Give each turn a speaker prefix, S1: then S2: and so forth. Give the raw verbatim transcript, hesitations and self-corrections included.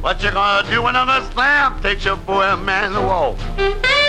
S1: What you gonna do when Uncle Sam takes your boy a man to walk?